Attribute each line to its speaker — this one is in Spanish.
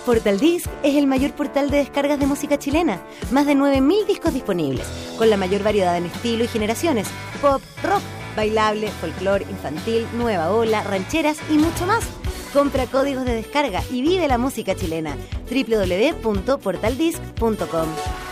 Speaker 1: Portal Disc es el mayor portal de descargas de música chilena. Más de 9.000 discos disponibles, con la mayor variedad en estilo y generaciones. Pop, rock, bailable, folclore, infantil, nueva ola, rancheras y mucho más. Compra códigos de descarga y vive la música chilena. www.portaldisc.com.